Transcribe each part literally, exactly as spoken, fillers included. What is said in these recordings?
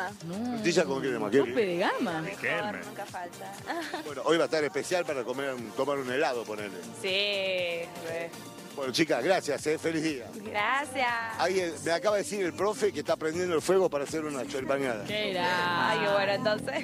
frutilla. No. ¿Frutilla con crema? ¿Qué? Tope de gama. Mejor, nunca falta. Bueno, hoy va a estar especial para comer, tomar un helado, ponerle. Sí, re. Bueno, chicas, gracias, ¿eh? Feliz día. Gracias. Ahí eh, me acaba de decir el profe que está prendiendo el fuego para hacer una choripaneada. ¿Qué era? Ay, qué bueno, entonces.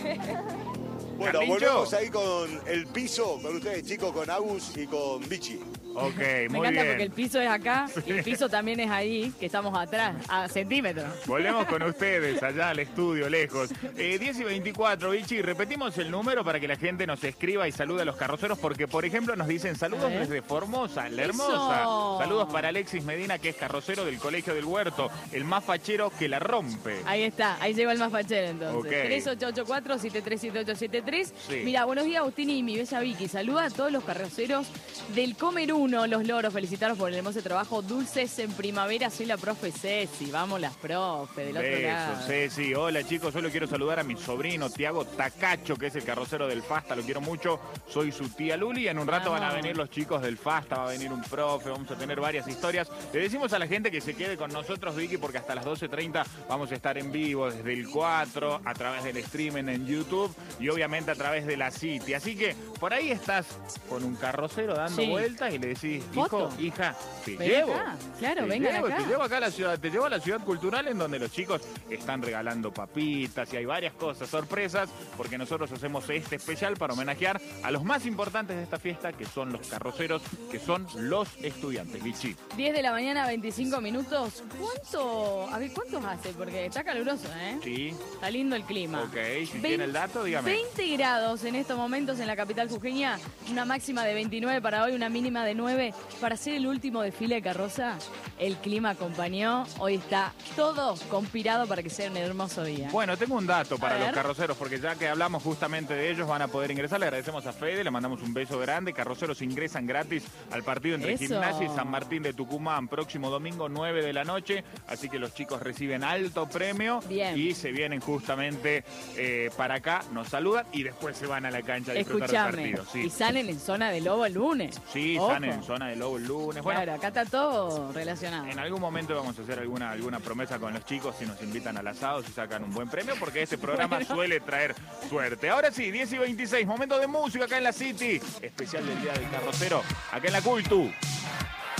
Bueno, Carlincho. volvemos ahí con el piso, con ustedes chicos, con Agus y con Vichy. Ok, Me muy encanta bien. porque el piso es acá y el piso también es ahí, que estamos atrás, a centímetros. Volvemos con ustedes allá al estudio, lejos. Eh, diez y veinticuatro, Vichy, repetimos el número para que la gente nos escriba y salude a los carroceros, porque, por ejemplo, nos dicen saludos A ver. desde Formosa, la Eso. hermosa. Saludos para Alexis Medina, que es carrocero del Colegio del Huerto, el más fachero que la rompe. Ahí está, ahí llegó el más fachero entonces. Ok. tres ocho ocho cuatro, siete tres siete ocho siete tres. Sí. Mira, buenos días Agustín y mi bella Vicky. Saluda a todos los carroceros del Comer Uno, los loros. Felicitaros por el hermoso trabajo. Dulces en primavera. Soy la profe Ceci. Vamos las profe del otro lado. Besos, Ceci. Hola chicos, solo quiero saludar a mi sobrino Tiago Tacacho, que es el carrocero del Fasta, lo quiero mucho. Soy su tía Luli. En un rato van a Vamos. venir los chicos del Fasta, va a venir un profe, vamos a tener varias historias. Le decimos a la gente que se quede con nosotros, Vicky, porque hasta las doce treinta vamos a estar en vivo desde el cuatro, a través del streaming en YouTube y obviamente a través de la City. Así que por ahí estás con un carrocero dando Sí. vueltas y le decís, Foto. hijo, hija, te Ven llevo. acá. Claro, Te vengan llevo, acá. Te llevo acá a la ciudad, te llevo a la ciudad cultural en donde los chicos están regalando papitas y hay varias cosas, sorpresas, porque nosotros hacemos este especial para homenajear a los más importantes de esta fiesta, que son los carroceros, que son los estudiantes. Vichy. diez de la mañana, veinticinco minutos. ¿Cuánto? A ver, ¿cuántos hace? Porque está caluroso, ¿eh? Sí, Está lindo el clima. ok, si Vein- tiene el dato, dígame. veinte grados en estos momentos en la capital jujeña, una máxima de veintinueve para hoy, una mínima de nueve. Para hacer el último desfile de carroza, el clima acompañó. Hoy está todo conspirado para que sea un hermoso día. Bueno, tengo un dato para A los ver. carroceros, porque ya que hablamos justamente de ellos, van a poder ingresar. Le agradecemos a Fede, le mandamos un beso grande. Carroceros ingresan gratis al partido entre Eso. Gimnasia y San Martín de Tucumán, próximo domingo nueve de la noche. Así que los chicos reciben alto premio Bien. y se vienen justamente eh, para acá, nos saludan y después se van a la cancha a disfrutar Escúchame. del partido. Y Sí, salen en zona de lobo el lunes. sí Ojo. están en zona de Lobo el lunes. Bueno, Claro, acá está todo relacionado. en algún momento vamos a hacer alguna, alguna promesa con los chicos si nos invitan al asado, si sacan un buen premio, porque este programa Bueno. suele traer suerte. Ahora sí, diez y veintiséis, momento de música acá en la City. Especial del Día del Carrocero, acá en la Cultu.